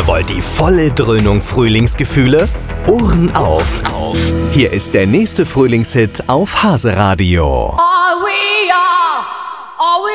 Ihr wollt die volle Dröhnung Frühlingsgefühle? Ohren auf! Hier ist der nächste Frühlingshit auf Hase Radio.